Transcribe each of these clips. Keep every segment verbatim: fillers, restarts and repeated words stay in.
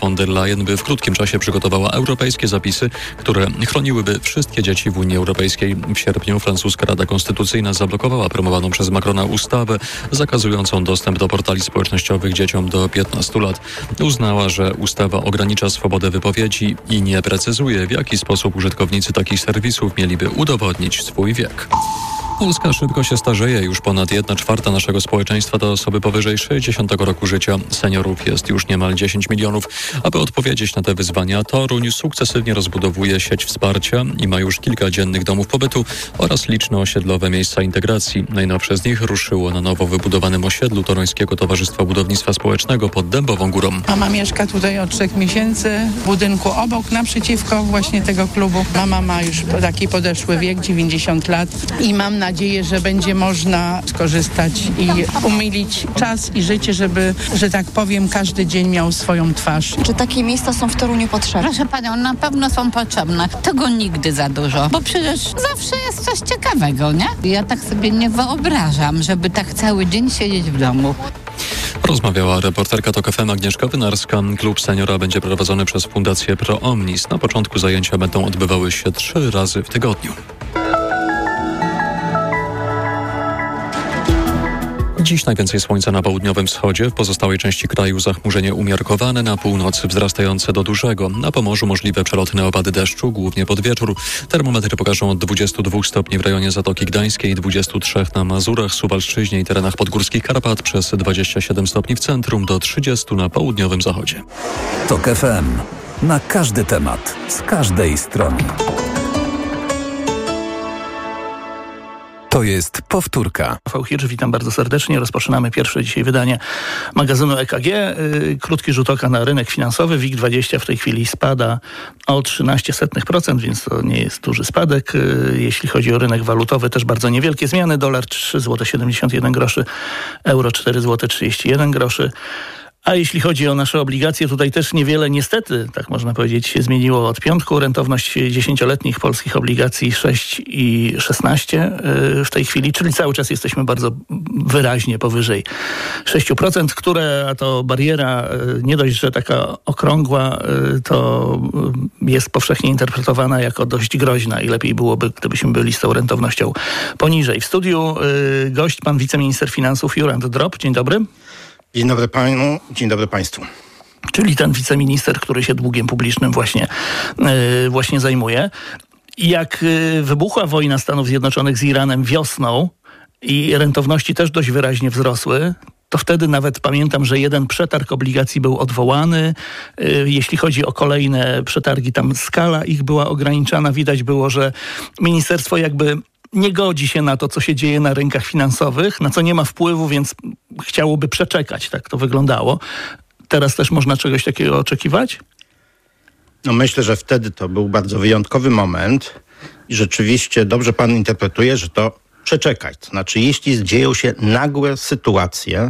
von der Leyen, by w krótkim czasie przygotowała europejskie zapisy, które chroniłyby wszystkie dzieci w Unii Europejskiej. W sierpniu francuska Rada Konstytucyjna zablokowała promowaną przez Macrona ustawę zakazującą dostęp do portali społecznościowych dzieciom do piętnastu lat. Uznała, że ustawa ogranicza swobodę wypowiedzi i nie precyzuje, w jaki sposób użytkownicy takich serwisów mieliby udowodnić swój wiek. Polska szybko się starzeje. Już ponad jedna czwarta naszego społeczeństwa to osoby powyżej sześćdziesiątego roku życia. Seniorów jest już niemal dziesięć milionów. Aby odpowiedzieć na te wyzwania, Toruń sukcesywnie rozbudowuje sieć wsparcia i ma już kilka dziennych domów pobytu oraz liczne osiedlowe miejsca integracji. Najnowsze z nich ruszyło na nowo wybudowanym osiedlu Toruńskiego Towarzystwa Budownictwa Społecznego pod Dębową Górą. Mama mieszka tutaj od trzech miesięcy w budynku obok, naprzeciwko właśnie tego klubu. Mama ma już taki podeszły wiek, dziewięćdziesiąt lat i mam nadzieję, nadzieję, że będzie można skorzystać i umilić czas i życie, żeby, że tak powiem, każdy dzień miał swoją twarz. Czy takie miejsca są w Toruniu potrzebne? Proszę panią, na pewno są potrzebne. Tego nigdy za dużo, bo przecież zawsze jest coś ciekawego, nie? Ja tak sobie nie wyobrażam, żeby tak cały dzień siedzieć w domu. Rozmawiała reporterka TOK F M Agnieszka Wynarska. Klub Seniora będzie prowadzony przez Fundację Pro Omnis. Na początku zajęcia będą odbywały się trzy razy w tygodniu. Dziś najwięcej słońca na południowym wschodzie, w pozostałej części kraju zachmurzenie umiarkowane, na północy wzrastające do dużego. Na Pomorzu możliwe przelotne opady deszczu, głównie pod wieczór. Termometry pokażą od dwudziestu dwóch stopni w rejonie Zatoki Gdańskiej, dwudziestu trzech na Mazurach, Suwalszczyźnie i terenach podgórskich Karpat, przez dwadzieścia siedem stopni w centrum, do trzydziestu na południowym zachodzie. TOK F M. Na każdy temat, z każdej strony. To jest powtórka. Rafał Hirsch, witam bardzo serdecznie. Rozpoczynamy pierwsze dzisiaj wydanie magazynu E K G. Krótki rzut oka na rynek finansowy. WIG dwadzieścia w tej chwili spada o trzynaście setnych procent, więc to nie jest duży spadek. Jeśli chodzi o rynek walutowy, też bardzo niewielkie zmiany. Dolar trzy złote siedemdziesiąt jeden groszy, euro cztery złote trzydzieści jeden groszy. A jeśli chodzi o nasze obligacje, tutaj też niewiele, niestety, tak można powiedzieć, się zmieniło od piątku. Rentowność dziesięcioletnich polskich obligacji sześć i szesnaście w tej chwili, czyli cały czas jesteśmy bardzo wyraźnie powyżej sześć procent, które, a to bariera nie dość, że taka okrągła, to jest powszechnie interpretowana jako dość groźna i lepiej byłoby, gdybyśmy byli z tą rentownością poniżej. W studiu gość, pan wiceminister finansów Jurand Drop. Dzień dobry. Dzień dobry panu, dzień dobry państwu. Czyli ten wiceminister, który się długiem publicznym właśnie, yy, właśnie zajmuje. Jak yy, wybuchła wojna Stanów Zjednoczonych z Iranem wiosną i rentowności też dość wyraźnie wzrosły, to wtedy nawet pamiętam, że jeden przetarg obligacji był odwołany. Yy, jeśli chodzi o kolejne przetargi, tam skala ich była ograniczana. Widać było, że ministerstwo jakby nie godzi się na to, co się dzieje na rynkach finansowych, na co nie ma wpływu, więc chciałoby przeczekać. Tak to wyglądało. Teraz też można czegoś takiego oczekiwać? No myślę, że wtedy to był bardzo wyjątkowy moment i rzeczywiście dobrze pan interpretuje, że to przeczekać. To znaczy, jeśli dzieją się nagłe sytuacje,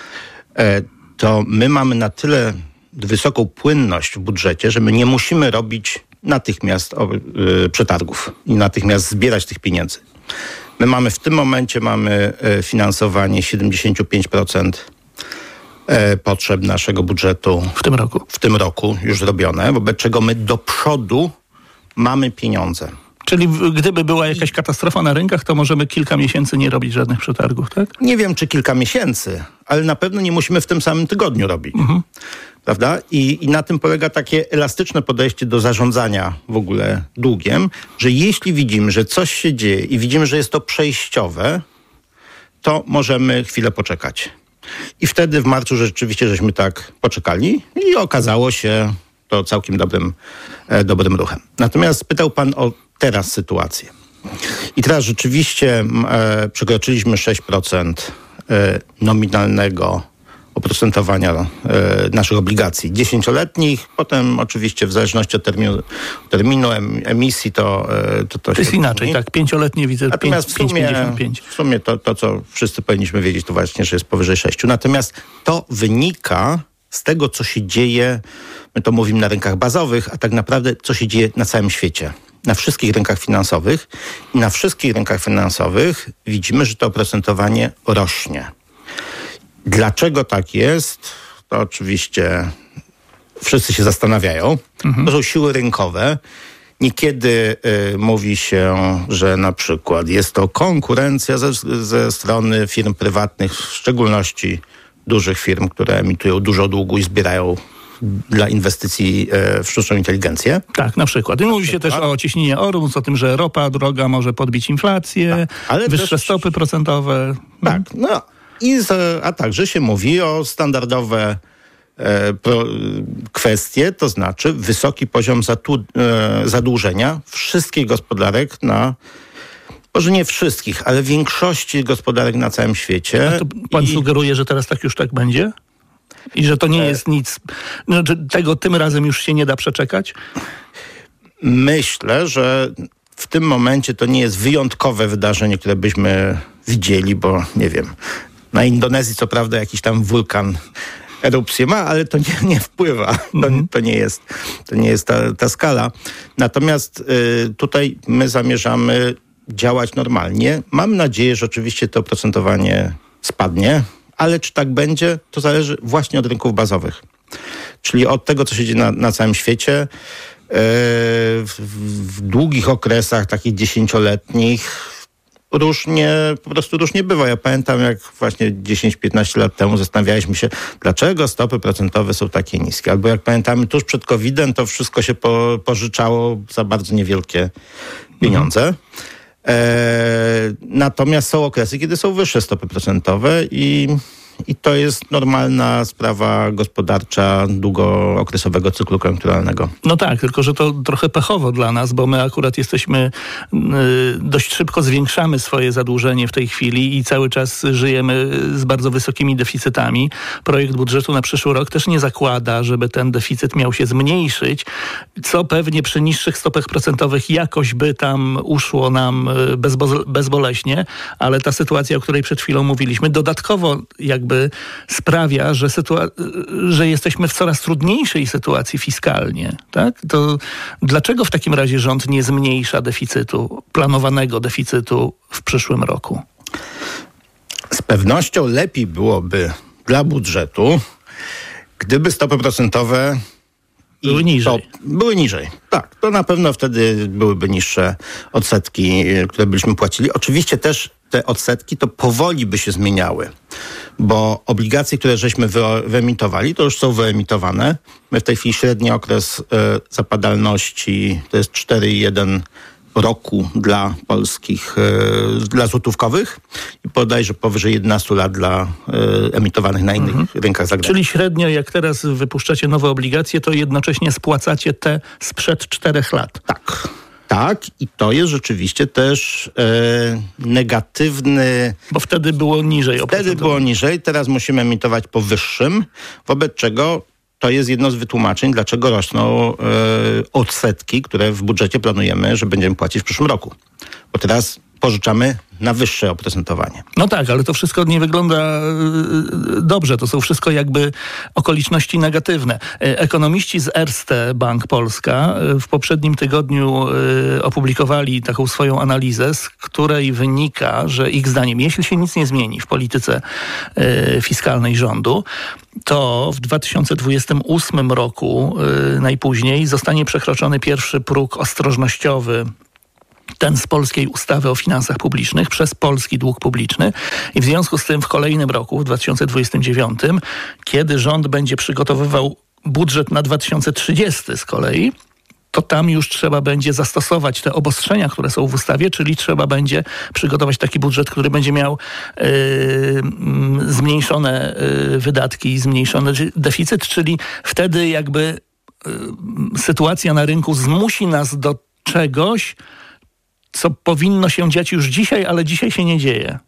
to my mamy na tyle wysoką płynność w budżecie, że my nie musimy robić natychmiast przetargów i natychmiast zbierać tych pieniędzy. My mamy w tym momencie mamy finansowanie siedemdziesiąt pięć procent potrzeb naszego budżetu w tym roku. W tym roku już zrobione, wobec czego my do przodu mamy pieniądze. Czyli gdyby była jakaś katastrofa na rynkach, to możemy kilka miesięcy nie robić żadnych przetargów, tak? Nie wiem, czy kilka miesięcy, ale na pewno nie musimy w tym samym tygodniu robić. Mhm. Prawda? I, I na tym polega takie elastyczne podejście do zarządzania w ogóle długiem, że jeśli widzimy, że coś się dzieje i widzimy, że jest to przejściowe, to możemy chwilę poczekać. I wtedy w marcu rzeczywiście żeśmy tak poczekali i okazało się to całkiem dobrym, e, dobrym ruchem. Natomiast pytał pan o teraz sytuację. I teraz rzeczywiście e, przekroczyliśmy sześć procent e, nominalnego oprocentowania e, naszych obligacji dziesięcioletnich. Potem oczywiście w zależności od terminu, terminu em, emisji to e, to, to, to jest inaczej, różni. Tak, pięcioletnie widzę. Natomiast pięć, w sumie, pięćdziesiąt pięć. w sumie to, to, co wszyscy powinniśmy wiedzieć, to właśnie, że jest powyżej sześciu. Natomiast to wynika z tego, co się dzieje, my to mówimy na rynkach bazowych, a tak naprawdę co się dzieje na całym świecie. Na wszystkich rynkach finansowych i na wszystkich rynkach finansowych widzimy, że to oprocentowanie rośnie. Dlaczego tak jest? To oczywiście wszyscy się zastanawiają. Mhm. To są siły rynkowe. Niekiedy y, mówi się, że na przykład jest to konkurencja ze, ze strony firm prywatnych, w szczególności dużych firm, które emitują dużo długu i zbierają dla inwestycji y, w sztuczną inteligencję. Tak, na przykład. I mówi się też o ciśnieniu Ormus, o tym, że ropa droga może podbić inflację, tak, ale wyższe też, stopy procentowe. Tak, no i z, a także się mówi o standardowe e, pro, kwestie, to znaczy wysoki poziom zatu, e, zadłużenia wszystkich gospodarek na, może nie wszystkich, ale większości gospodarek na całym świecie. A to pan I, sugeruje, że teraz tak już tak będzie? I że to nie jest nic, no, że tego tym razem już się nie da przeczekać? Myślę, że w tym momencie to nie jest wyjątkowe wydarzenie, które byśmy widzieli, bo nie wiem, na Indonezji co prawda jakiś tam wulkan erupcję ma, ale to nie, nie wpływa. To, Mhm. to nie jest, to nie jest ta, ta skala. Natomiast y, tutaj my zamierzamy działać normalnie. Mam nadzieję, że oczywiście to oprocentowanie spadnie, ale czy tak będzie, to zależy właśnie od rynków bazowych. Czyli od tego, co się dzieje na, na całym świecie. W, w długich okresach, takich dziesięcioletnich, różnie, po prostu różnie bywa. Ja pamiętam, jak właśnie dziesięć piętnaście lat temu zastanawialiśmy się, dlaczego stopy procentowe są takie niskie. Albo jak pamiętamy, tuż przed kowidem to wszystko się po, pożyczało za bardzo niewielkie pieniądze. Mhm. E, natomiast są okresy, kiedy są wyższe stopy procentowe i I to jest normalna sprawa gospodarcza długookresowego cyklu koniunkturalnego. No tak, tylko że to trochę pechowo dla nas, bo my akurat jesteśmy, y, dość szybko zwiększamy swoje zadłużenie w tej chwili i cały czas żyjemy z bardzo wysokimi deficytami. Projekt budżetu na przyszły rok też nie zakłada, żeby ten deficyt miał się zmniejszyć, co pewnie przy niższych stopach procentowych jakoś by tam uszło nam bezbo- bezboleśnie, ale ta sytuacja, o której przed chwilą mówiliśmy, dodatkowo jakby sprawia, że, sytua- że jesteśmy w coraz trudniejszej sytuacji fiskalnie. Tak? To dlaczego w takim razie rząd nie zmniejsza deficytu, planowanego deficytu w przyszłym roku? Z pewnością lepiej byłoby dla budżetu, gdyby stopy procentowe były niżej. To, były niżej. Tak, to na pewno wtedy byłyby niższe odsetki, które byśmy płacili. Oczywiście też te odsetki to powoli by się zmieniały, bo obligacje, które żeśmy wy- wyemitowali, to już są wyemitowane. My w tej chwili średni okres y, zapadalności to jest cztery przecinek jeden roku dla polskich, y, dla złotówkowych i bodajże powyżej jedenaście lat dla y, emitowanych na innych mhm. rynkach zagranicznych. Czyli średnio jak teraz wypuszczacie nowe obligacje, to jednocześnie spłacacie te sprzed czterech lat. Tak. Tak, i to jest rzeczywiście też e, negatywny... Bo wtedy było niżej. Wtedy było niżej, teraz musimy emitować po wyższym, wobec czego to jest jedno z wytłumaczeń, dlaczego rosną e, odsetki, które w budżecie planujemy, że będziemy płacić w przyszłym roku. Bo teraz pożyczamy na wyższe oprocentowanie. No tak, ale to wszystko nie wygląda dobrze. To są wszystko jakby okoliczności negatywne. Ekonomiści z Erste Bank Polska w poprzednim tygodniu opublikowali taką swoją analizę, z której wynika, że ich zdaniem, jeśli się nic nie zmieni w polityce fiskalnej rządu, to w dwa tysiące dwudziestym ósmym roku najpóźniej zostanie przekroczony pierwszy próg ostrożnościowy, ten z polskiej ustawy o finansach publicznych, przez polski dług publiczny i w związku z tym w kolejnym roku, w dwa tysiące dwudziestym dziewiątym, kiedy rząd będzie przygotowywał budżet na dwa tysiące trzydziesty z kolei, to tam już trzeba będzie zastosować te obostrzenia, które są w ustawie, czyli trzeba będzie przygotować taki budżet, który będzie miał yy, zmniejszone yy, wydatki, zmniejszony deficyt, czyli wtedy jakby yy, sytuacja na rynku zmusi nas do czegoś, co powinno się dziać już dzisiaj, ale dzisiaj się nie dzieje.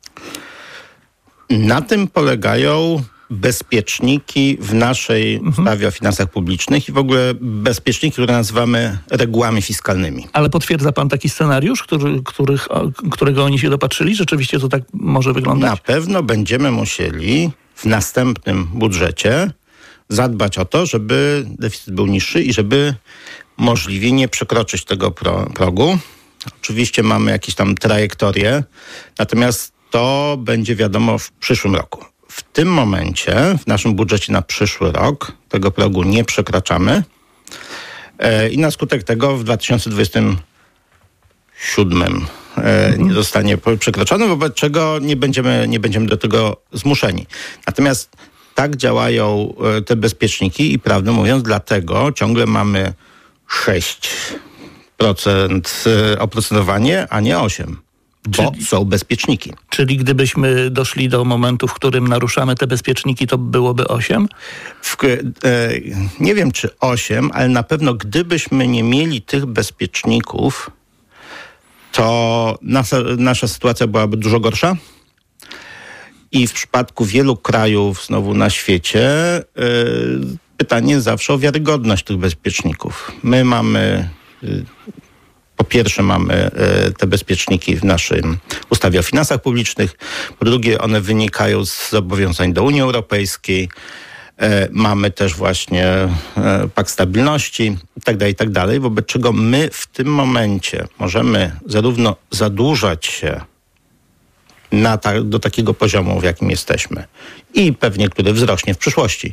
Na tym polegają bezpieczniki w naszej mhm. ustawie o finansach publicznych i w ogóle bezpieczniki, które nazywamy regułami fiskalnymi. Ale potwierdza pan taki scenariusz, który, których, którego oni się dopatrzyli? Rzeczywiście to tak może wyglądać? Na pewno będziemy musieli w następnym budżecie zadbać o to, żeby deficyt był niższy i żeby możliwie nie przekroczyć tego pro, progu. Oczywiście mamy jakieś tam trajektorię, natomiast to będzie wiadomo w przyszłym roku. w tym momencie w naszym budżecie na przyszły rok tego progu nie przekraczamy i na skutek tego w dwa tysiące dwudziestym siódmym nie zostanie przekroczony, wobec czego nie będziemy, nie będziemy do tego zmuszeni. Natomiast tak działają te bezpieczniki i prawdę mówiąc, dlatego ciągle mamy sześć procent oprocentowanie, a nie osiem procent. Bo czyli, są bezpieczniki. Czyli gdybyśmy doszli do momentu, w którym naruszamy te bezpieczniki, to byłoby osiem? W, e, nie wiem, czy osiem, ale na pewno gdybyśmy nie mieli tych bezpieczników, to nasza, nasza sytuacja byłaby dużo gorsza. I w przypadku wielu krajów znowu na świecie e, pytanie jest zawsze o wiarygodność tych bezpieczników. My mamy... E, Po pierwsze mamy te bezpieczniki w naszej ustawie o finansach publicznych. Po drugie one wynikają z zobowiązań do Unii Europejskiej. Mamy też właśnie pakt stabilności i tak dalej, i tak dalej. Wobec czego my w tym momencie możemy zarówno zadłużać się na ta, do takiego poziomu, w jakim jesteśmy i pewnie, który wzrośnie w przyszłości.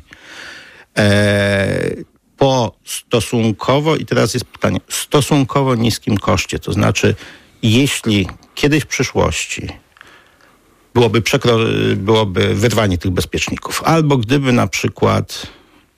E, po stosunkowo, i teraz jest pytanie, stosunkowo niskim koszcie. To znaczy, jeśli kiedyś w przyszłości byłoby, przekro- byłoby wyrwanie tych bezpieczników, albo gdyby na przykład,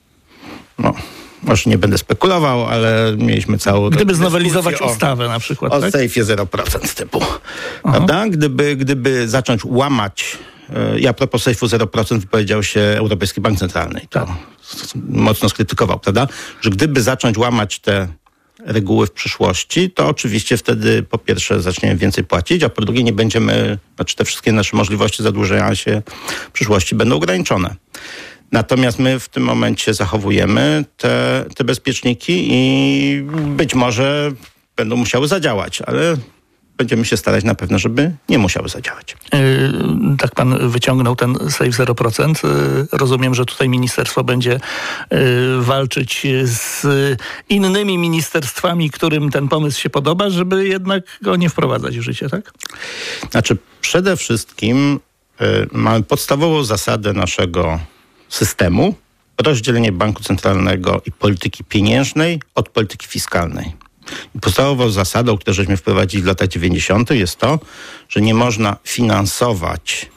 no może nie będę spekulował, ale mieliśmy całą... Gdyby znowelizować ustawę na przykład, o tak? sejfie zero procent typu, prawda? Gdyby, gdyby zacząć łamać, ja a propos sejfu zero procent wypowiedział się Europejski Bank Centralny. To tak. Mocno skrytykował, prawda? Że gdyby zacząć łamać te reguły w przyszłości, to oczywiście wtedy po pierwsze zaczniemy więcej płacić, a po drugie nie będziemy, znaczy te wszystkie nasze możliwości zadłużenia się w przyszłości będą ograniczone. Natomiast my w tym momencie zachowujemy te, te bezpieczniki i być może będą musiały zadziałać, ale będziemy się starać na pewno, żeby nie musiały zadziałać. Yy, tak pan wyciągnął ten sejf zero procent. Yy, rozumiem, że tutaj ministerstwo będzie yy, walczyć z innymi ministerstwami, którym ten pomysł się podoba, żeby jednak go nie wprowadzać w życie, tak? Znaczy przede wszystkim yy, mamy podstawową zasadę naszego systemu, rozdzielenie banku centralnego i polityki pieniężnej od polityki fiskalnej. I podstawową zasadą, którą żeśmy wprowadzili w latach dziewięćdziesiątych jest to, że nie można finansować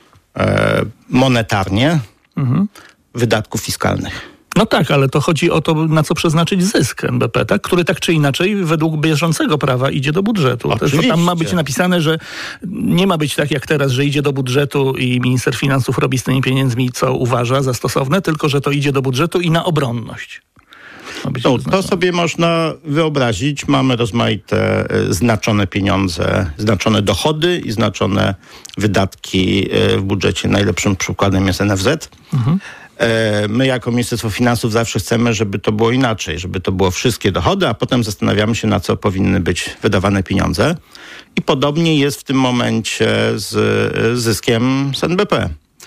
e, monetarnie mhm. wydatków fiskalnych. No tak, ale to chodzi o to, na co przeznaczyć zysk N B P, tak? Który tak czy inaczej według bieżącego prawa idzie do budżetu. To tam ma być napisane, że nie ma być tak jak teraz, że idzie do budżetu i minister finansów robi z tymi pieniędzmi, co uważa za stosowne, tylko że to idzie do budżetu i na obronność. No, to sobie można wyobrazić. Mamy rozmaite e, znaczone pieniądze, znaczone dochody i znaczone wydatki e, w budżecie. Najlepszym przykładem jest N F Z. Mhm. E, my jako Ministerstwo Finansów zawsze chcemy, żeby to było inaczej, żeby to było wszystkie dochody, a potem zastanawiamy się, na co powinny być wydawane pieniądze. I podobnie jest w tym momencie z, z zyskiem z N B P.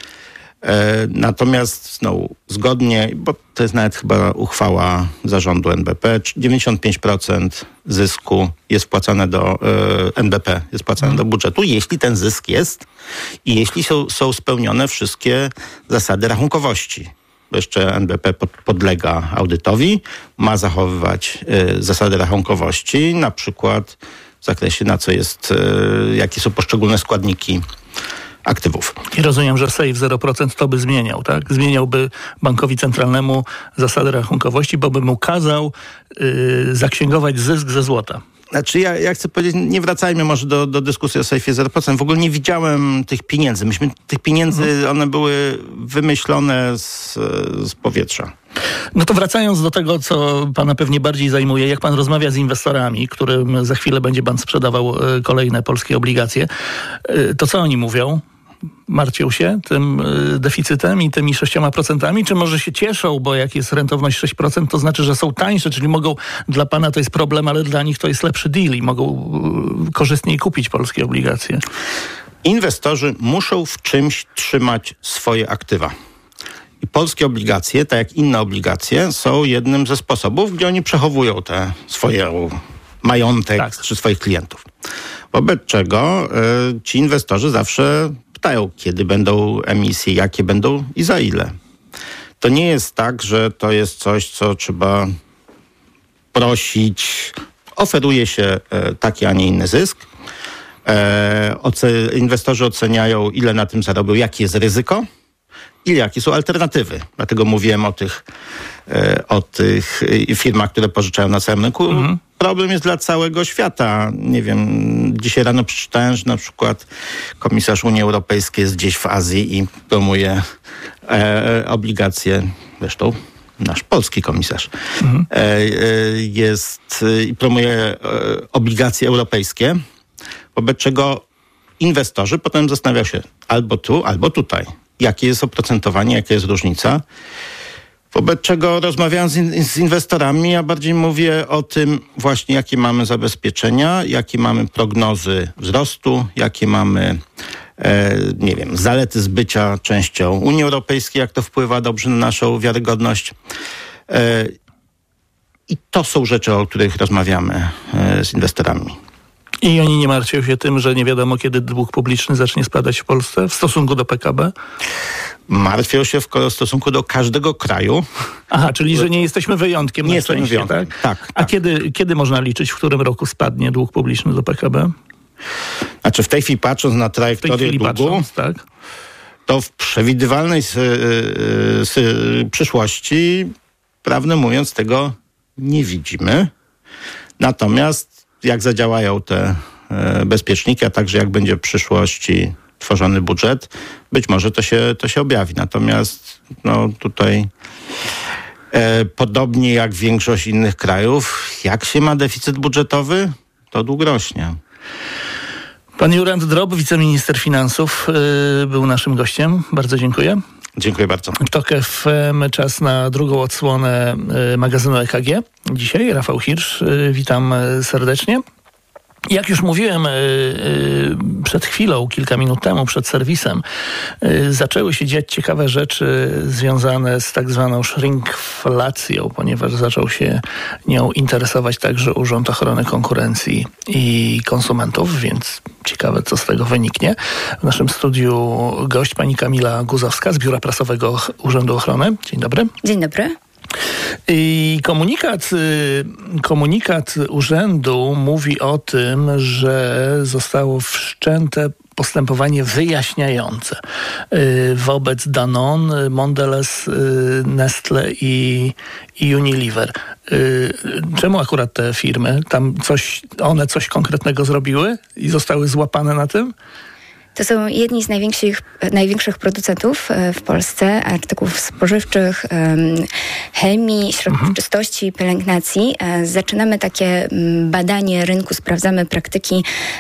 Natomiast no, zgodnie, bo to jest nawet chyba uchwała zarządu N B P, dziewięćdziesiąt pięć procent zysku jest wpłacane do N B P, jest wpłacane hmm. do budżetu, jeśli ten zysk jest i jeśli są, są spełnione wszystkie zasady rachunkowości. Bo jeszcze N B P pod, podlega audytowi, ma zachowywać y, zasady rachunkowości, na przykład w zakresie na co jest, y, jakie są poszczególne składniki aktywów. I rozumiem, że sejf zero procent to by zmieniał, tak? Zmieniałby bankowi centralnemu zasady rachunkowości, bo by mu kazał yy, zaksięgować zysk ze złota. Znaczy ja, ja chcę powiedzieć, nie wracajmy może do, do dyskusji o sejfie zero procent. W ogóle nie widziałem tych pieniędzy. Myśmy tych pieniędzy, mhm. one były wymyślone z, z powietrza. No to wracając do tego, co pana pewnie bardziej zajmuje, jak pan rozmawia z inwestorami, którym za chwilę będzie pan sprzedawał kolejne polskie obligacje, to co oni mówią? Martwią się tym deficytem i tymi sześcioma procentami, czy może się cieszą, bo jak jest rentowność sześć procent, to znaczy, że są tańsze, czyli mogą, dla pana to jest problem, ale dla nich to jest lepszy deal i mogą korzystniej kupić polskie obligacje. Inwestorzy muszą w czymś trzymać swoje aktywa. I polskie obligacje, tak jak inne obligacje, są jednym ze sposobów, gdzie oni przechowują te swoje majątek tak. czy swoich klientów. Wobec czego y, ci inwestorzy zawsze pytają pytają, kiedy będą emisje, jakie będą i za ile. To nie jest tak, że to jest coś, co trzeba prosić. Oferuje się taki, a nie inny zysk. Inwestorzy oceniają, ile na tym zarobią, jakie jest ryzyko i jakie są alternatywy. Dlatego mówiłem o tych, o tych firmach, które pożyczają na całym rynku. Mhm. Problem jest dla całego świata. Nie wiem, dzisiaj rano przeczytałem, że na przykład komisarz Unii Europejskiej jest gdzieś w Azji i promuje e, obligacje, zresztą nasz polski komisarz, mhm. e, e, jest i promuje e, obligacje europejskie, wobec czego inwestorzy potem zastanawiają się albo tu, albo tutaj. Jakie jest oprocentowanie, jaka jest różnica. Wobec czego rozmawiając z, in, z inwestorami, ja bardziej mówię o tym właśnie, jakie mamy zabezpieczenia, jakie mamy prognozy wzrostu, jakie mamy, e, nie wiem, zalety z bycia częścią Unii Europejskiej, jak to wpływa dobrze na naszą wiarygodność. E, I to są rzeczy, o których rozmawiamy e, z inwestorami. I oni nie martwią się tym, że nie wiadomo, kiedy dług publiczny zacznie spadać w Polsce w stosunku do P K B? Martwią się w stosunku do każdego kraju. Aha, czyli że nie jesteśmy wyjątkiem. Nie jesteśmy wyjątkiem, tak? tak. A tak. Kiedy, kiedy można liczyć, w którym roku spadnie dług publiczny do P K B? Znaczy w tej chwili patrząc na trajektorię długu, patrząc, tak? to w przewidywalnej sy, y, sy, przyszłości, prawdę mówiąc, tego nie widzimy. Natomiast jak zadziałają te e, bezpieczniki, a także jak będzie w przyszłości tworzony budżet, być może to się, to się objawi. Natomiast no, tutaj e, podobnie jak większość innych krajów, jak się ma deficyt budżetowy, to dług rośnie. Pan Jurand Drob, wiceminister finansów, yy, był naszym gościem. Bardzo dziękuję. Dziękuję bardzo. Tok F M, czas na drugą odsłonę magazynu E K G. Dzisiaj Rafał Hirsch, witam serdecznie. Jak już mówiłem przed chwilą, kilka minut temu, przed serwisem, zaczęły się dziać ciekawe rzeczy związane z tak zwaną shrinkflacją, ponieważ zaczął się nią interesować także Urząd Ochrony Konkurencji i Konsumentów, więc ciekawe, co z tego wyniknie. W naszym studiu gość pani Kamila Guzowska z Biura Prasowego Urzędu Ochrony. Dzień dobry. Dzień dobry. I komunikat, komunikat urzędu mówi o tym, że zostało wszczęte postępowanie wyjaśniające wobec Danone, Mondelez, Nestle i, i Unilever. Czemu akurat te firmy? Tam coś, one coś konkretnego zrobiły i zostały złapane na tym? To są jedni z największych, największych producentów w Polsce artykułów spożywczych, chemii, środków mhm. czystości, pielęgnacji. Zaczynamy takie badanie rynku, sprawdzamy praktyki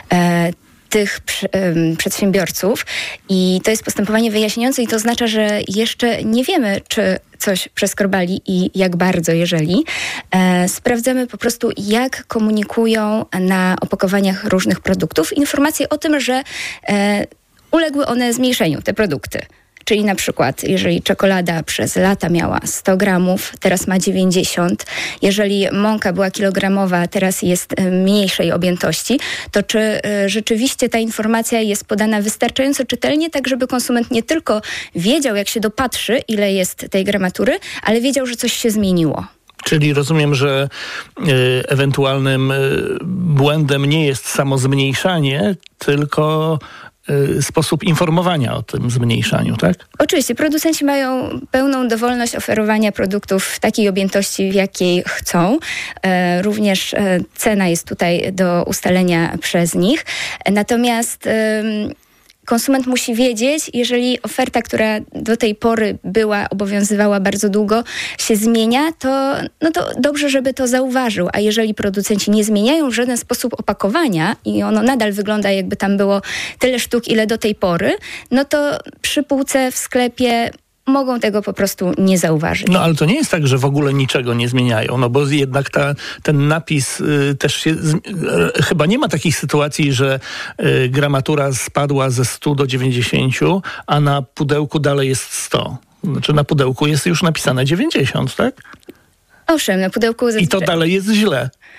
tych przedsiębiorców i to jest postępowanie wyjaśniające i to oznacza, że jeszcze nie wiemy, czy coś przeskrobali i jak bardzo, jeżeli. E, sprawdzamy po prostu, jak komunikują na opakowaniach różnych produktów informacje o tym, że e, uległy one zmniejszeniu, te produkty. Czyli na przykład, jeżeli czekolada przez lata miała sto gramów, teraz ma dziewięćdziesiąt. Jeżeli mąka była kilogramowa, teraz jest mniejszej objętości, to czy rzeczywiście ta informacja jest podana wystarczająco czytelnie, tak żeby konsument nie tylko wiedział, jak się dopatrzy, ile jest tej gramatury, ale wiedział, że coś się zmieniło. Czyli rozumiem, że y, ewentualnym y, błędem nie jest samo zmniejszanie, tylko sposób informowania o tym zmniejszaniu, tak? Oczywiście, producenci mają pełną dowolność oferowania produktów w takiej objętości, w jakiej chcą. E, również e, cena jest tutaj do ustalenia przez nich. Natomiast e, konsument musi wiedzieć, jeżeli oferta, która do tej pory była, obowiązywała bardzo długo, się zmienia, to, no to dobrze, żeby to zauważył. A jeżeli producenci nie zmieniają w żaden sposób opakowania i ono nadal wygląda, jakby tam było tyle sztuk, ile do tej pory, no to przy półce w sklepie mogą tego po prostu nie zauważyć. No ale to nie jest tak, że w ogóle niczego nie zmieniają, no bo jednak ta, ten napis y, też się... Y, chyba nie ma takich sytuacji, że y, gramatura spadła ze stu do dziewięćdziesięciu, a na pudełku dalej jest sto. Znaczy na pudełku jest już napisane dziewięćdziesiąt, tak? Owszem, na pudełku... I to dalej jest źle.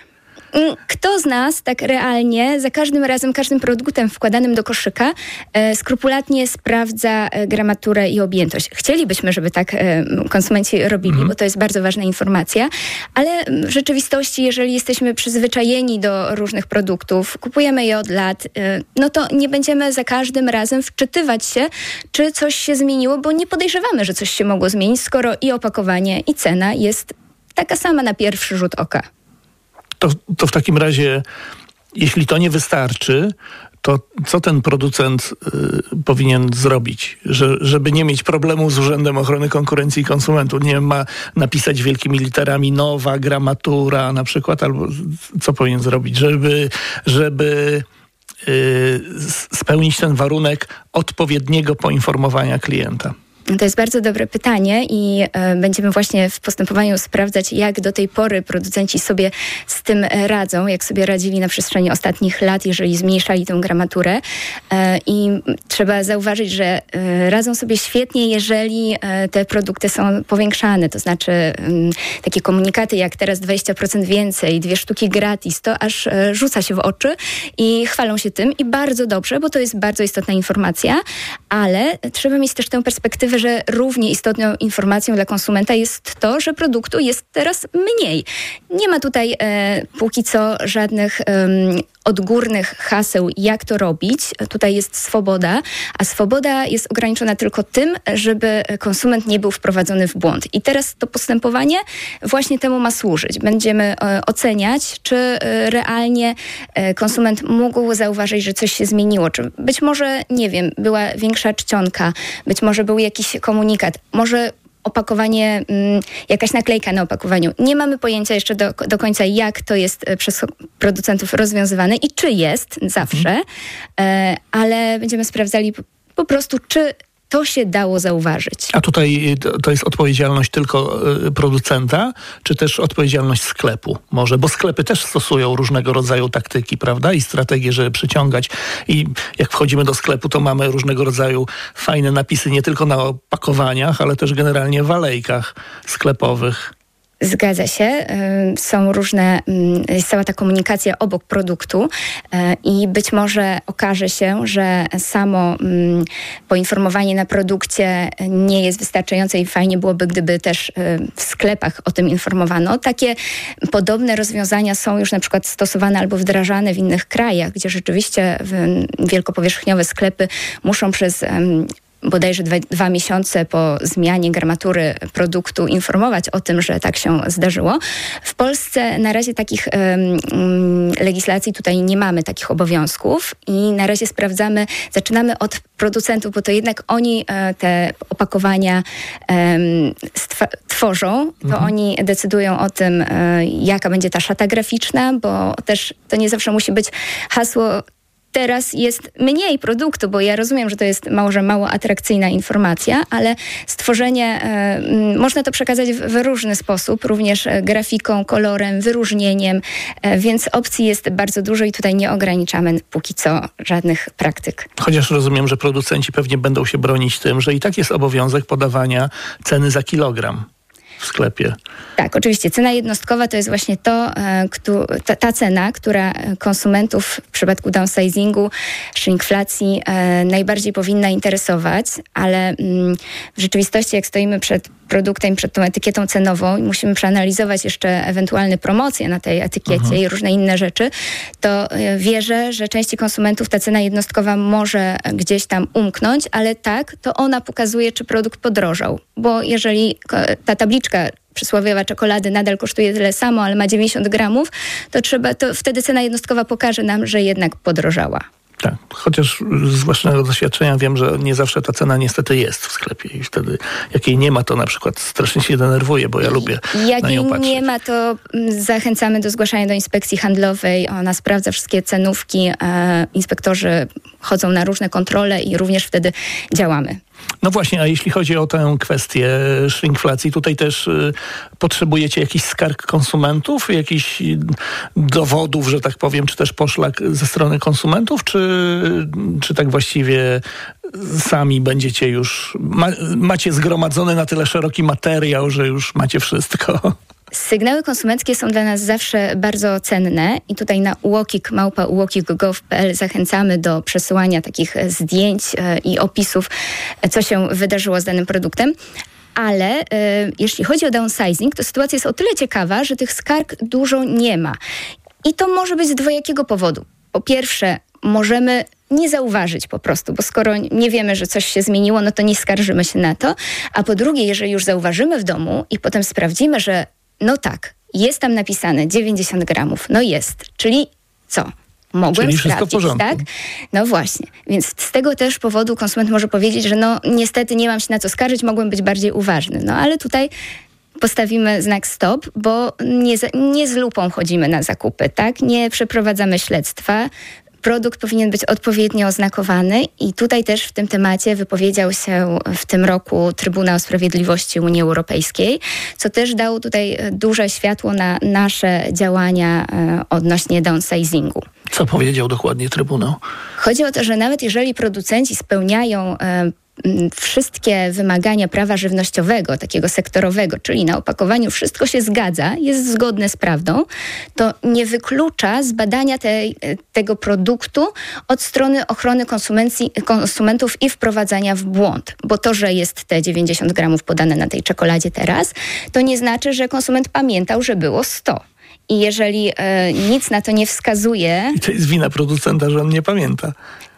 Kto z nas tak realnie za każdym razem, każdym produktem wkładanym do koszyka e, skrupulatnie sprawdza e, gramaturę i objętość? Chcielibyśmy, żeby tak e, konsumenci robili, mm. bo to jest bardzo ważna informacja, ale w rzeczywistości, jeżeli jesteśmy przyzwyczajeni do różnych produktów, kupujemy je od lat, e, no to nie będziemy za każdym razem wczytywać się, czy coś się zmieniło, bo nie podejrzewamy, że coś się mogło zmienić, skoro i opakowanie, i cena jest taka sama na pierwszy rzut oka. To, to w takim razie, jeśli to nie wystarczy, to co ten producent y, powinien zrobić, że, żeby nie mieć problemu z Urzędem Ochrony Konkurencji i Konsumentów? Nie wiem, ma napisać wielkimi literami nowa gramatura na przykład, albo co powinien zrobić, żeby, żeby y, spełnić ten warunek odpowiedniego poinformowania klienta? To jest bardzo dobre pytanie i e, będziemy właśnie w postępowaniu sprawdzać, jak do tej pory producenci sobie z tym radzą, jak sobie radzili na przestrzeni ostatnich lat, jeżeli zmniejszali tę gramaturę. E, I trzeba zauważyć, że e, radzą sobie świetnie, jeżeli e, te produkty są powiększane, to znaczy m, takie komunikaty jak teraz dwadzieścia procent więcej, dwie sztuki gratis, to aż e, rzuca się w oczy i chwalą się tym i bardzo dobrze, bo to jest bardzo istotna informacja, ale trzeba mieć też tę perspektywę, że równie istotną informacją dla konsumenta jest to, że produktu jest teraz mniej. Nie ma tutaj e, póki co żadnych e, odgórnych haseł, jak to robić. Tutaj jest swoboda, a swoboda jest ograniczona tylko tym, żeby konsument nie był wprowadzony w błąd. I teraz to postępowanie właśnie temu ma służyć. Będziemy e, oceniać, czy e, realnie e, konsument mógł zauważyć, że coś się zmieniło. Czy być może, nie wiem, była większa czcionka, być może był jakiś komunikat, może opakowanie, m, jakaś naklejka na opakowaniu. Nie mamy pojęcia jeszcze do, do końca, jak to jest przez producentów rozwiązywane i czy jest zawsze, mhm. e, ale będziemy sprawdzali po, po prostu, czy to się dało zauważyć. A tutaj to jest odpowiedzialność tylko producenta, czy też odpowiedzialność sklepu może? Bo sklepy też stosują różnego rodzaju taktyki, prawda? I strategie, żeby przyciągać. I jak wchodzimy do sklepu, to mamy różnego rodzaju fajne napisy, nie tylko na opakowaniach, ale też generalnie w alejkach sklepowych. Zgadza się. Są różne, jest cała ta komunikacja obok produktu i być może okaże się, że samo poinformowanie na produkcie nie jest wystarczające i fajnie byłoby, gdyby też w sklepach o tym informowano. Takie podobne rozwiązania są już na przykład stosowane albo wdrażane w innych krajach, gdzie rzeczywiście wielkopowierzchniowe sklepy muszą przez bodajże dwa, dwa miesiące po zmianie gramatury produktu informować o tym, że tak się zdarzyło. W Polsce na razie takich um, legislacji tutaj nie mamy, takich obowiązków i na razie sprawdzamy, zaczynamy od producentów, bo to jednak oni e, te opakowania e, stwa- tworzą, to mhm. oni decydują o tym, e, jaka będzie ta szata graficzna, bo też to nie zawsze musi być hasło teraz jest mniej produktu, bo ja rozumiem, że to jest może mało atrakcyjna informacja, ale stworzenie, y, można to przekazać w, w różny sposób, również grafiką, kolorem, wyróżnieniem, y, więc opcji jest bardzo dużo i tutaj nie ograniczamy póki co żadnych praktyk. Chociaż rozumiem, że producenci pewnie będą się bronić tym, że i tak jest obowiązek podawania ceny za kilogram w sklepie. Tak, oczywiście. Cena jednostkowa to jest właśnie to, ta, ta cena, która konsumentów w przypadku downsizingu, shrinkflacji najbardziej powinna interesować, ale w rzeczywistości jak stoimy przed produktem, przed tą etykietą cenową i musimy przeanalizować jeszcze ewentualne promocje na tej etykiecie mhm. i różne inne rzeczy, to wierzę, że części konsumentów ta cena jednostkowa może gdzieś tam umknąć, ale tak, to ona pokazuje, czy produkt podrożał. Bo jeżeli ta tabliczka przysłowiowa czekolady nadal kosztuje tyle samo, ale ma dziewięćdziesiąt gramów, to trzeba, to wtedy cena jednostkowa pokaże nam, że jednak podrożała. Tak, chociaż z własnego doświadczenia wiem, że nie zawsze ta cena niestety jest w sklepie i wtedy jak jej nie ma, to na przykład strasznie się denerwuję, bo ja lubię jak na nią jej patrzeć. Nie ma, to zachęcamy do zgłaszania do inspekcji handlowej. Ona sprawdza wszystkie cenówki. E, inspektorzy chodzą na różne kontrole i również wtedy działamy. No właśnie, a jeśli chodzi o tę kwestię shrinkflacji, tutaj też y, potrzebujecie jakichś skarg konsumentów, jakichś dowodów, że tak powiem, czy też poszlak ze strony konsumentów, czy, czy tak właściwie sami będziecie już, ma, macie zgromadzony na tyle szeroki materiał, że już macie wszystko? Sygnały konsumenckie są dla nas zawsze bardzo cenne i tutaj na ułokik, małpa ułokik kropka gov kropka p l zachęcamy do przesyłania takich zdjęć i opisów, co się wydarzyło z danym produktem. Ale y, jeśli chodzi o downsizing, to sytuacja jest o tyle ciekawa, że tych skarg dużo nie ma. I to może być z dwojakiego powodu. Po pierwsze, możemy nie zauważyć po prostu, bo skoro nie wiemy, że coś się zmieniło, no to nie skarżymy się na to. A po drugie, jeżeli już zauważymy w domu i potem sprawdzimy, że no tak, jest tam napisane dziewięćdziesiąt gramów, no jest, czyli co? Mogłem Czyli wszystko w sprawdzić, porządku. tak? No właśnie. Więc z tego też powodu konsument może powiedzieć, że no niestety nie mam się na co skarżyć, mogłem być bardziej uważny. No ale tutaj postawimy znak stop, bo nie z, nie z lupą chodzimy na zakupy, tak? Nie przeprowadzamy śledztwa. Produkt powinien być odpowiednio oznakowany i tutaj też w tym temacie wypowiedział się w tym roku Trybunał Sprawiedliwości Unii Europejskiej, co też dało tutaj duże światło na nasze działania e, odnośnie downsizingu. Co powiedział dokładnie Trybunał? Chodzi o to, że nawet jeżeli producenci spełniają e, wszystkie wymagania prawa żywnościowego, takiego sektorowego, czyli na opakowaniu wszystko się zgadza, jest zgodne z prawdą, to nie wyklucza zbadania tej, tego produktu od strony ochrony konsumentów i wprowadzania w błąd. Bo to, że jest te dziewięćdziesiąt gramów podane na tej czekoladzie teraz, to nie znaczy, że konsument pamiętał, że było sto. I jeżeli e, nic na to nie wskazuje... I to jest wina producenta, że on nie pamięta.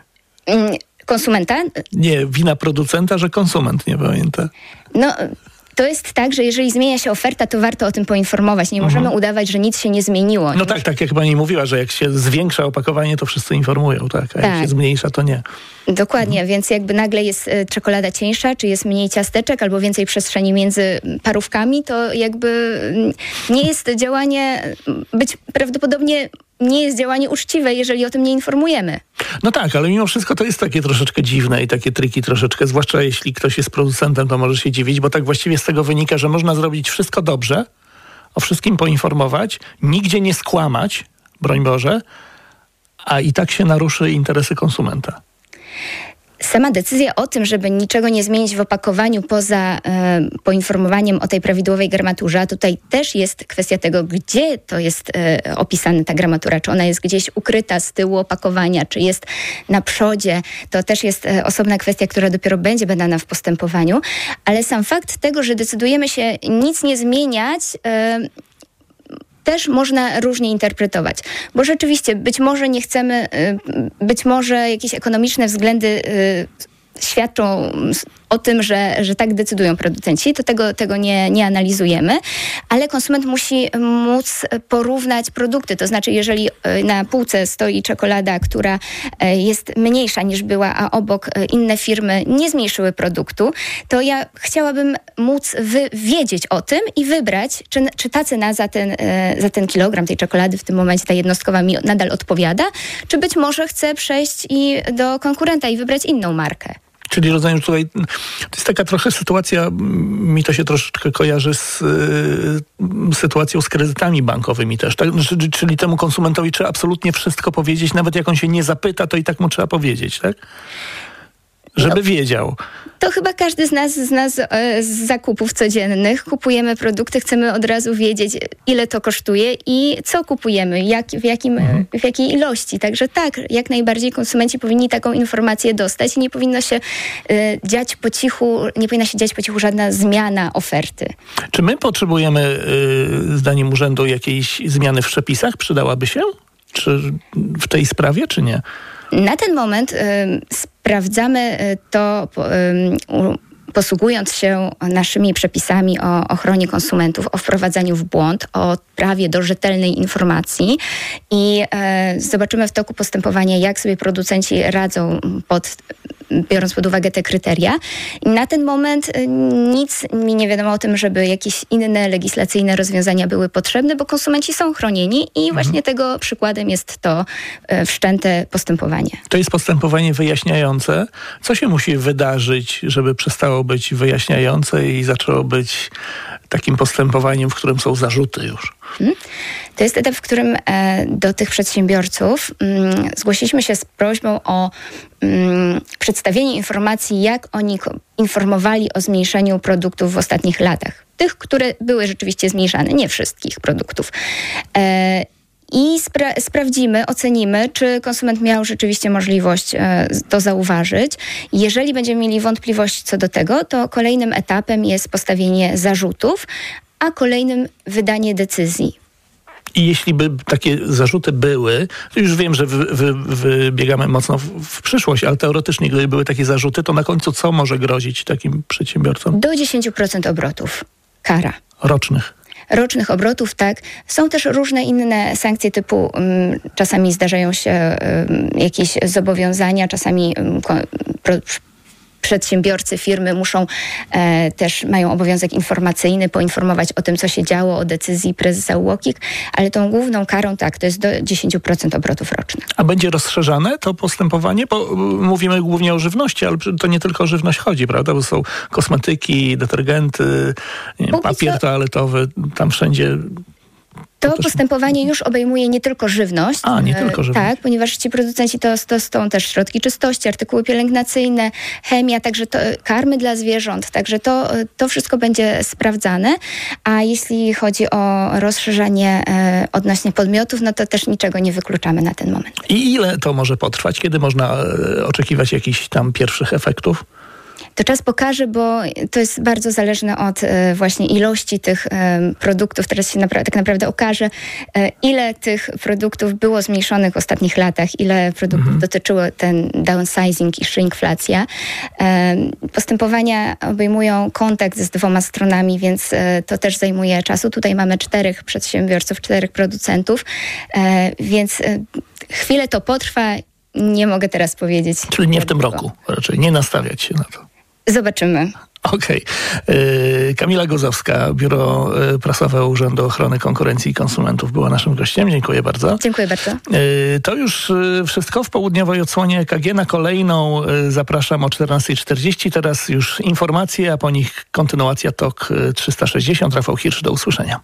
Mm, Konsumenta? Nie, wina producenta, że konsument nie pamięta. No, to jest tak, że jeżeli zmienia się oferta, to warto o tym poinformować. Nie możemy Mhm. udawać, że nic się nie zmieniło. No tak, tak jak pani mówiła, że jak się zwiększa opakowanie, to wszyscy informują, tak? A jak Tak. się zmniejsza, to nie. Dokładnie, więc jakby nagle jest y, czekolada cieńsza, czy jest mniej ciasteczek, albo więcej przestrzeni między parówkami, to jakby y, nie jest działanie, być prawdopodobnie nie jest działanie uczciwe, jeżeli o tym nie informujemy. No tak, ale mimo wszystko to jest takie troszeczkę dziwne i takie triki troszeczkę, zwłaszcza jeśli ktoś jest producentem, to może się dziwić, bo tak właściwie z tego wynika, że można zrobić wszystko dobrze, o wszystkim poinformować, nigdzie nie skłamać, broń Boże, a i tak się naruszy interesy konsumenta. Sama decyzja o tym, żeby niczego nie zmienić w opakowaniu poza e, poinformowaniem o tej prawidłowej gramaturze, a tutaj też jest kwestia tego, gdzie to jest e, opisana ta gramatura, czy ona jest gdzieś ukryta z tyłu opakowania, czy jest na przodzie, to też jest e, osobna kwestia, która dopiero będzie badana w postępowaniu, ale sam fakt tego, że decydujemy się nic nie zmieniać, e, też można różnie interpretować, bo rzeczywiście być może nie chcemy, być może jakieś ekonomiczne względy świadczą o tym, że, że tak decydują producenci, to tego, tego nie, nie analizujemy, ale konsument musi móc porównać produkty. To znaczy, jeżeli na półce stoi czekolada, która jest mniejsza niż była, a obok inne firmy nie zmniejszyły produktu, to ja chciałabym móc wy- wiedzieć o tym i wybrać, czy, czy ta cena za ten, za ten kilogram tej czekolady w tym momencie, ta jednostkowa, mi nadal odpowiada, czy być może chcę przejść i do konkurenta i wybrać inną markę. Czyli rozumiem, że tutaj to jest taka trochę sytuacja, mi to się troszeczkę kojarzy z y, sytuacją z kredytami bankowymi też, tak? Czyli, czyli temu konsumentowi trzeba absolutnie wszystko powiedzieć, nawet jak on się nie zapyta, to i tak mu trzeba powiedzieć, tak? Żeby no, wiedział. To chyba każdy z nas, z nas e, z zakupów codziennych. Kupujemy produkty, chcemy od razu wiedzieć, ile to kosztuje i co kupujemy, jak, w, jakim, mhm. w jakiej ilości. Także tak, jak najbardziej konsumenci powinni taką informację dostać i nie powinno się e, dziać po cichu, nie powinna się dziać po cichu żadna zmiana oferty. Czy my potrzebujemy, y, zdaniem urzędu, jakiejś zmiany w przepisach? Przydałaby się? Czy w tej sprawie, czy nie? Na ten moment y, sprawdzamy y, to y, u, posługując się naszymi przepisami o ochronie konsumentów, o wprowadzaniu w błąd, o prawie do rzetelnej informacji i y, zobaczymy w toku postępowania, jak sobie producenci radzą pod, biorąc pod uwagę te kryteria. I na ten moment y, nic mi nie wiadomo o tym, żeby jakieś inne legislacyjne rozwiązania były potrzebne, bo konsumenci są chronieni i mhm. właśnie tego przykładem jest to y, wszczęte postępowanie. To jest postępowanie wyjaśniające. Co się musi wydarzyć, żeby przestało zaczęło być wyjaśniające i zaczęło być takim postępowaniem, w którym są zarzuty już? To jest etap, w którym e, do tych przedsiębiorców mm, zgłosiliśmy się z prośbą o mm, przedstawienie informacji, jak oni ko- informowali o zmniejszeniu produktów w ostatnich latach. Tych, które były rzeczywiście zmniejszane, nie wszystkich produktów. E, I spra- sprawdzimy, ocenimy, czy konsument miał rzeczywiście możliwość e, to zauważyć. Jeżeli będziemy mieli wątpliwości co do tego, to kolejnym etapem jest postawienie zarzutów, a kolejnym wydanie decyzji. I jeśli by takie zarzuty były, to już wiem, że wy, wy, wybiegamy mocno w, w przyszłość, ale teoretycznie, gdyby były takie zarzuty, to na końcu co może grozić takim przedsiębiorcom? Do dziesięć procent obrotów. Kara. Rocznych. Rocznych obrotów, tak. Są też różne inne sankcje typu um, czasami zdarzają się um, jakieś zobowiązania, czasami um, ko- pro, przedsiębiorcy, firmy muszą e, też, mają obowiązek informacyjny, poinformować o tym, co się działo, o decyzji prezesa U O K I K, ale tą główną karą, tak, to jest do dziesięć procent obrotów rocznych. A będzie rozszerzane to postępowanie? Bo mówimy głównie o żywności, ale to nie tylko o żywność chodzi, prawda? Bo są kosmetyki, detergenty, nie wiem, papier co... toaletowy, tam wszędzie... To, to też... postępowanie już obejmuje nie tylko żywność. A, nie tylko żywność. Tak, ponieważ ci producenci to, to są też środki czystości, artykuły pielęgnacyjne, chemia, także to, karmy dla zwierząt, także to, to wszystko będzie sprawdzane. A jeśli chodzi o rozszerzenie e, odnośnie podmiotów, no to też niczego nie wykluczamy na ten moment. I ile to może potrwać? Kiedy można e, oczekiwać jakichś tam pierwszych efektów? To czas pokaże, bo to jest bardzo zależne od e, właśnie ilości tych e, produktów. Teraz się napra- tak naprawdę okaże, e, ile tych produktów było zmniejszonych w ostatnich latach, ile produktów mhm. dotyczyło ten downsizing i shrinkflacja. E, postępowania obejmują kontakt z dwoma stronami, więc e, to też zajmuje czasu. Tutaj mamy czterech przedsiębiorców, czterech producentów, e, więc e, chwilę to potrwa. Nie mogę teraz powiedzieć. Czyli nie w tym roku raczej, nie nastawiać się na to. Zobaczymy. Okej. Okay. Kamila Gozowska, Biuro Prasowe Urzędu Ochrony Konkurencji i Konsumentów była naszym gościem. Dziękuję bardzo. Dziękuję bardzo. To już wszystko w południowej odsłonie E K G. Na kolejną zapraszam o czternasta czterdzieści. Teraz już informacje, a po nich kontynuacja T O K trzysta sześćdziesiąt. Rafał Hirsch, do usłyszenia.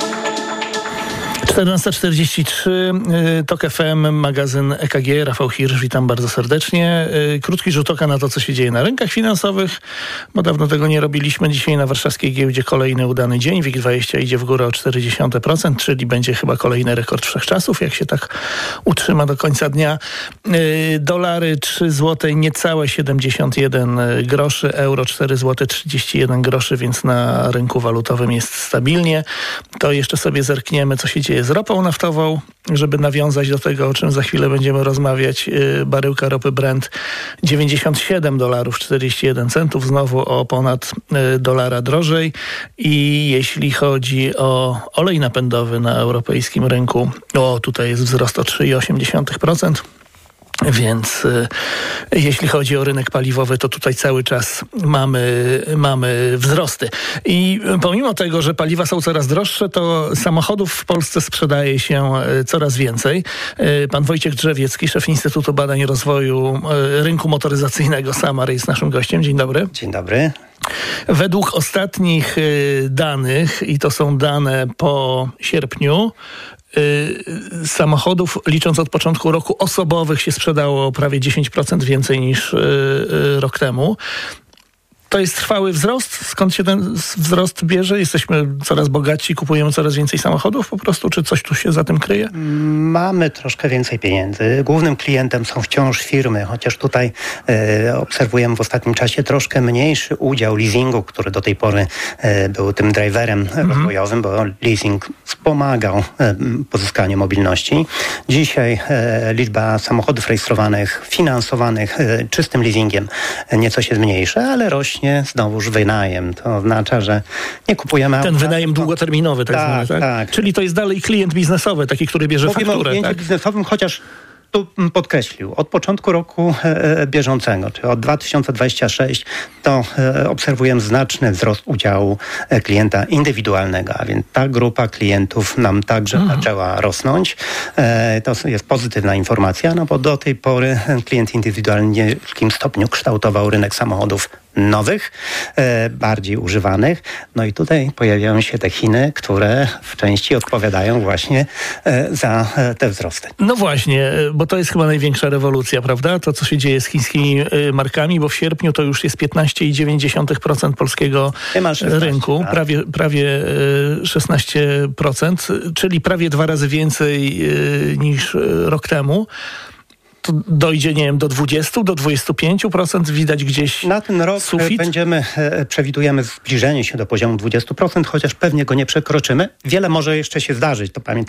czternasta czterdzieści trzy, T O K F M, magazyn E K G. Rafał Hirsch, witam bardzo serdecznie. Krótki rzut oka na to, co się dzieje na rynkach finansowych, bo dawno tego nie robiliśmy. Dzisiaj na warszawskiej giełdzie kolejny udany dzień. WIG dwadzieścia idzie w górę o cztery dziesiąte procent, czyli będzie chyba kolejny rekord wszechczasów, jak się tak utrzyma do końca dnia. Dolary trzy złote niecałe siedemdziesiąt jeden groszy, euro cztery złote trzydzieści jeden groszy, więc na rynku walutowym jest stabilnie. To jeszcze sobie zerkniemy, co się dzieje z ropą naftową, żeby nawiązać do tego, o czym za chwilę będziemy rozmawiać. Baryłka ropy Brent dziewięćdziesiąt siedem dolarów czterdzieści jeden centów, znowu o ponad dolara drożej. I jeśli chodzi o olej napędowy na europejskim rynku, o tutaj jest wzrost o trzy przecinek osiem procent. Więc y, jeśli chodzi o rynek paliwowy, to tutaj cały czas mamy, mamy wzrosty. I pomimo tego, że paliwa są coraz droższe, to samochodów w Polsce sprzedaje się y, coraz więcej. Y, pan Wojciech Drzewiecki, szef Instytutu Badań i Rozwoju y, Rynku Motoryzacyjnego SAMAR, jest naszym gościem. Dzień dobry. Dzień dobry. Według ostatnich y, danych, i to są dane po sierpniu, Y, samochodów, licząc od początku roku, osobowych się sprzedało prawie dziesięć procent więcej niż y, y, rok temu. To jest trwały wzrost? Skąd się ten wzrost bierze? Jesteśmy coraz bogatsi, kupujemy coraz więcej samochodów po prostu? Czy coś tu się za tym kryje? Mamy troszkę więcej pieniędzy. Głównym klientem są wciąż firmy, chociaż tutaj e, obserwujemy w ostatnim czasie troszkę mniejszy udział leasingu, który do tej pory e, był tym driverem mhm. rozwojowym, bo leasing wspomagał e, pozyskanie mobilności. Dzisiaj e, liczba samochodów rejestrowanych, finansowanych e, czystym leasingiem e, nieco się zmniejsza, ale rośnie znowuż wynajem. To oznacza, że nie kupujemy Ten auta, wynajem długoterminowy tak, tak zwany, tak? tak? Czyli to jest dalej klient biznesowy, taki, który bierze Mówimy fakturę. Mówimy o kliencie tak? biznesowym, chociaż tu podkreślił, od początku roku e, bieżącego, czyli od dwa tysiące dwudziestego szóstego, to e, obserwujemy znaczny wzrost udziału e, klienta indywidualnego, a więc ta grupa klientów nam także mhm. zaczęła rosnąć. E, to jest pozytywna informacja, no bo do tej pory klient indywidualny w wielkim stopniu kształtował rynek samochodów nowych, e, bardziej używanych. No i tutaj pojawiają się te Chiny, które w części odpowiadają właśnie e, za e, te wzrosty. No właśnie, bo to jest chyba największa rewolucja, prawda? To, co się dzieje z chińskimi y, markami, bo w sierpniu to już jest piętnaście przecinek dziewięć procent polskiego rynku, tak? prawie, prawie y, szesnaście procent, czyli prawie dwa razy więcej y, niż y, rok temu. To dojdzie, nie wiem, do dwudziestu, do dwudziestu pięciu procent, widać gdzieś Na ten rok sufit. będziemy, e, przewidujemy zbliżenie się do poziomu dwudziestu procent, chociaż pewnie go nie przekroczymy. Wiele może jeszcze się zdarzyć, to pamiętajmy.